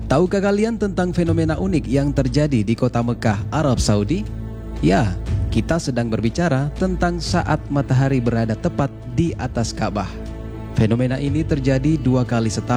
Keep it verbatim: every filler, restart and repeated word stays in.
Tahukah kalian tentang fenomena unik yang terjadi di kota Mekah, Arab Saudi? Ya, kita sedang berbicara tentang saat matahari berada tepat di atas Ka'bah. Fenomena ini terjadi dua kali setahun.